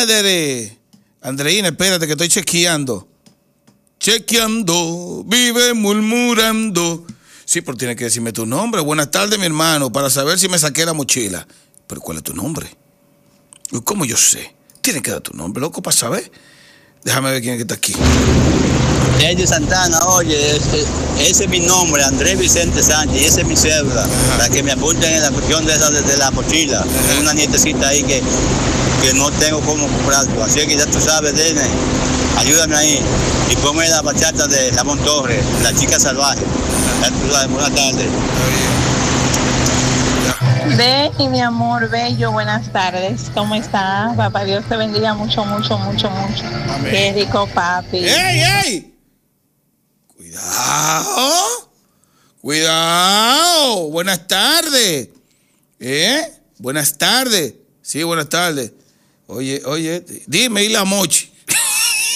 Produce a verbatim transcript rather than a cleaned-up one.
madre. Andreina, espérate que estoy chequeando. Chequeando, vive murmurando. Sí, pero tienes que decirme tu nombre. Buenas tardes, mi hermano, para saber si me saqué la mochila. Pero ¿cuál es tu nombre? ¿Cómo yo sé? Tienes que dar tu nombre, loco, para saber. Déjame ver quién es que está aquí. Eddie Santana, oye, ese, ese es mi nombre, Andrés Vicente Sánchez, y ese es mi cédula, para que me apunten en la cuestión de, esa, de, de la mochila. Tengo una nietecita ahí que, que no tengo cómo comprarlo, así que ya tú sabes, Dene, ayúdame ahí. Y ponme la bachata de Ramón Torres, La Chica Salvaje. Ya tú sabes, buenas tardes. Deni, mi amor bello, buenas tardes. ¿Cómo estás? Papá Dios te bendiga mucho, mucho, mucho, mucho. Amén. Qué rico, papi. ¡Ey, ey! Cuidado. Cuidado. Buenas tardes. ¿Eh? Buenas tardes. Sí, buenas tardes. Oye, oye, dime, ¿y la mochi?